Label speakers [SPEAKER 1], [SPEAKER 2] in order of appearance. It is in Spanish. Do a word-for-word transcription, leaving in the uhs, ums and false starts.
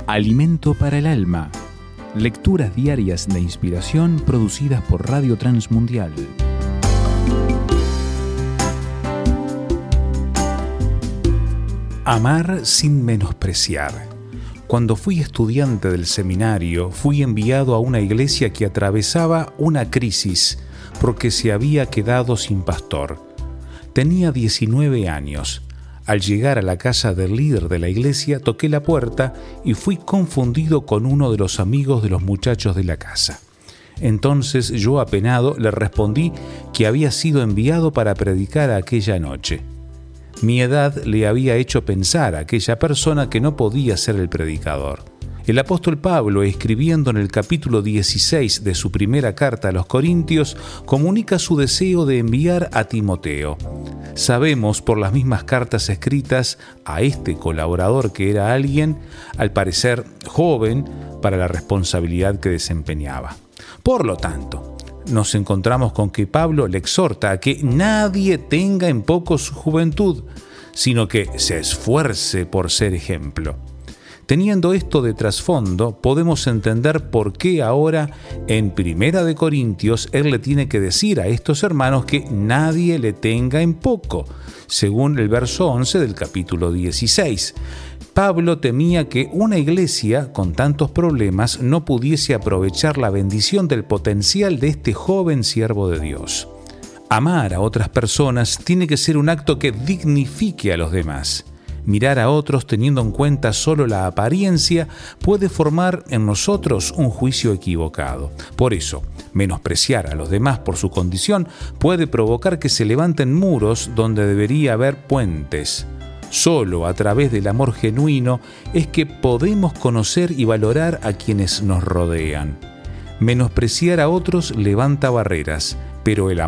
[SPEAKER 1] Alimento para el alma. Lecturas diarias de inspiración producidas por Radio Transmundial. Amar sin menospreciar. Cuando fui estudiante del seminario, fui enviado a una iglesia que atravesaba una crisis porque se había quedado sin pastor. Tenía diecinueve años. Al llegar a la casa del líder de la iglesia, toqué la puerta y fui confundido con uno de los amigos de los muchachos de la casa. Entonces yo, apenado, le respondí que había sido enviado para predicar aquella noche. Mi edad le había hecho pensar a aquella persona que no podía ser el predicador. El apóstol Pablo, escribiendo en el capítulo dieciséis de su primera carta a los Corintios, comunica su deseo de enviar a Timoteo. Sabemos por las mismas cartas escritas a este colaborador que era alguien, al parecer joven, para la responsabilidad que desempeñaba. Por lo tanto, nos encontramos con que Pablo le exhorta a que nadie tenga en poco su juventud, sino que se esfuerce por ser ejemplo. Teniendo esto de trasfondo, podemos entender por qué ahora en Primera de Corintios él le tiene que decir a estos hermanos que nadie le tenga en poco, según el verso once del capítulo dieciséis. Pablo temía que una iglesia con tantos problemas no pudiese aprovechar la bendición del potencial de este joven siervo de Dios. Amar a otras personas tiene que ser un acto que dignifique a los demás. Mirar a otros teniendo en cuenta solo la apariencia puede formar en nosotros un juicio equivocado. Por eso, menospreciar a los demás por su condición puede provocar que se levanten muros donde debería haber puentes. Solo a través del amor genuino es que podemos conocer y valorar a quienes nos rodean. Menospreciar a otros levanta barreras, pero el amor